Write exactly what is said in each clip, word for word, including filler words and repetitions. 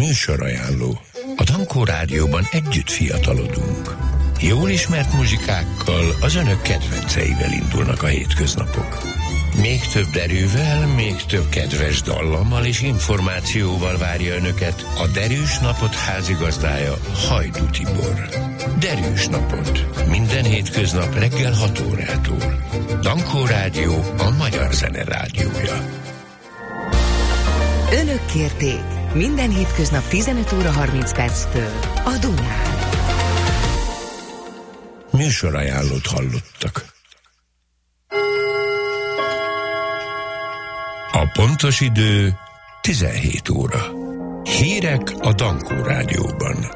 Műsorajánló. A Dankó Rádióban együtt fiatalodunk. Jól ismert muzsikákkal, az önök kedvenceivel indulnak a hétköznapok. Még több derűvel, még több kedves dallammal és információval várja önöket a Derűs Napot házigazdája, Hajdú Tibor. Derűs Napot. Minden hétköznap reggel hat órától. Dankó Rádió, a magyar zene rádiója. Önök kérték. Minden hétköznap tizenöt óra harminc perctől a Dunán. Műsorajánlót hallottak. A pontos idő tizenhét óra. Hírek a Dankó Rádióban.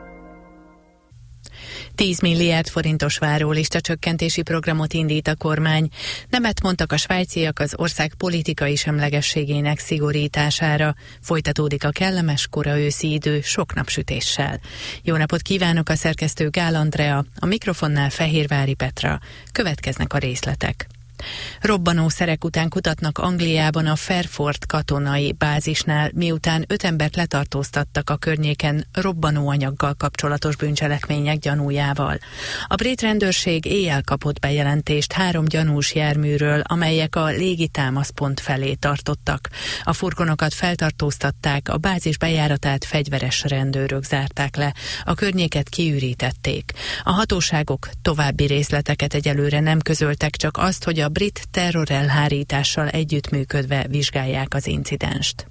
tíz milliárd forintos várólista csökkentési programot indít a kormány. Nemet mondtak a svájciak az ország politikai semlegességének szigorítására. Folytatódik a kellemes kora őszi idő sok napsütéssel. Jó napot kívánok, a szerkesztő Gál Andrea, a mikrofonnál Fehérvári Petra. Következnek a részletek. Robbanószerek után kutatnak Angliában a Fairford katonai bázisnál, miután öt embert letartóztattak a környéken robbanóanyaggal kapcsolatos bűncselekmények gyanújával. A brit rendőrség éjjel kapott bejelentést három gyanús járműről, amelyek a légitámaszpont felé tartottak. A furgonokat feltartóztatták, a bázis bejáratát fegyveres rendőrök zárták le, a környéket kiürítették. A hatóságok további részleteket egyelőre nem közöltek, csak azt, hogy a a brit terrorelhárítással együttműködve vizsgálják az incidenst.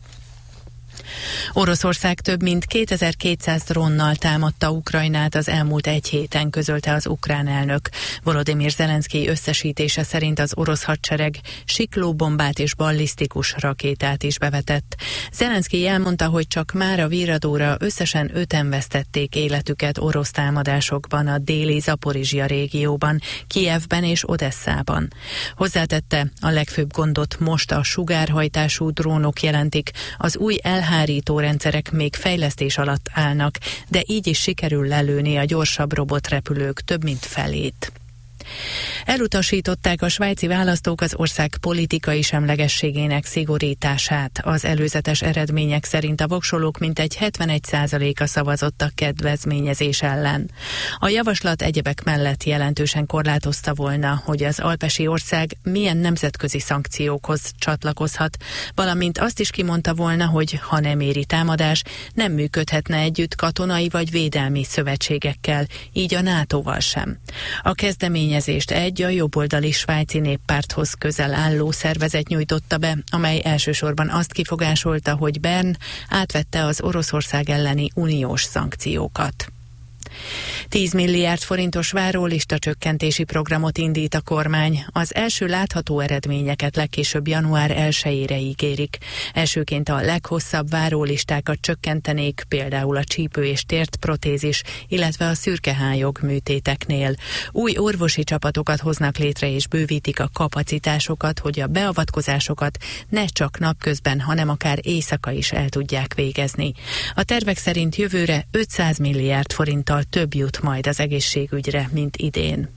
Oroszország több mint kétezer-kétszáz drónnal támadta Ukrajnát az elmúlt egy héten, közölte az ukrán elnök. Volodymyr Zelenszkij összesítése szerint az orosz hadsereg siklóbombát és ballisztikus rakétát is bevetett. Zelenszkij elmondta, hogy csak már a virradóra összesen öten vesztették életüket orosz támadásokban a déli Zaporizsja régióban, Kijevben és Odesszában. Hozzátette, a legfőbb gondot most a sugárhajtású drónok jelentik, az új elhárító rendszerek még fejlesztés alatt állnak, de így is sikerül lelőni a gyorsabb robotrepülők több mint felét. Elutasították a svájci választók az ország politikai semlegességének szigorítását. Az előzetes eredmények szerint a voksolók mintegy hetvenegy százaléka szavazott a kedvezményezés ellen. A javaslat egyebek mellett jelentősen korlátozta volna, hogy az alpesi ország milyen nemzetközi szankciókhoz csatlakozhat, valamint azt is kimondta volna, hogy ha nem éri támadás, nem működhetne együtt katonai vagy védelmi szövetségekkel, így a nátóval sem. A kezdeményezést egy a jobboldali svájci néppárthoz közel álló szervezet nyújtotta be, amely elsősorban azt kifogásolta, hogy Bern átvette az Oroszország elleni uniós szankciókat. tíz milliárd forintos várólista csökkentési programot indít a kormány. Az első látható eredményeket legkésőbb január elsejére ígérik. Elsőként a leghosszabb várólistákat csökkentenék, például a csípő és tértprotézis, illetve a szürkehályog műtéteknél. Új orvosi csapatokat hoznak létre és bővítik a kapacitásokat, hogy a beavatkozásokat ne csak napközben, hanem akár éjszaka is el tudják végezni. A tervek szerint jövőre ötszáz milliárd forinttal több jut majd az egészségügyre, mint idén.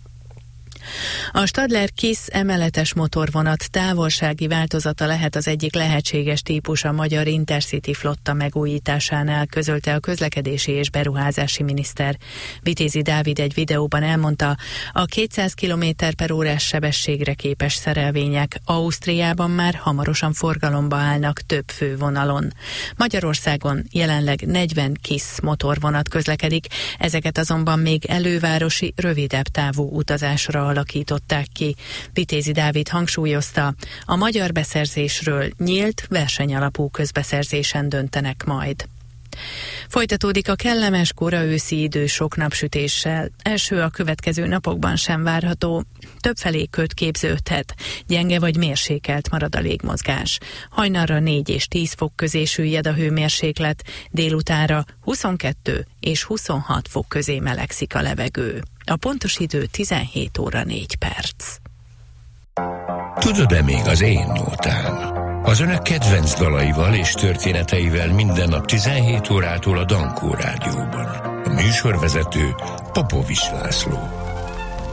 A Stadler Kiss emeletes motorvonat távolsági változata lehet az egyik lehetséges típus a magyar Intercity flotta megújításánál, közölte a közlekedési és beruházási miniszter. Vitézi Dávid egy videóban elmondta, a kétszáz kilométer per órás sebességre képes szerelvények Ausztriában már hamarosan forgalomba állnak több fővonalon. Magyarországon jelenleg negyven Kiss motorvonat közlekedik, ezeket azonban még elővárosi, rövidebb távú utazásra alakították ki. Vitézi Dávid hangsúlyozta, a magyar beszerzésről nyílt, versenyalapú közbeszerzésen döntenek majd. Folytatódik a kellemes kora őszi idő sok napsütéssel. Eső a következő napokban sem várható. Többfelé köt képződhet. Gyenge vagy mérsékelt marad a légmozgás. Hajnalra négy és tíz fok közé süllyed a hőmérséklet, délutánra huszonkettő és huszonhat fok közé melegszik a levegő. A pontos idő tizenhét óra négy perc. Tudod-e még az én nótám? Az önök kedvenc dalaival és történeteivel minden nap tizenhét órától a Dankó Rádióban. A műsorvezető Popovics László.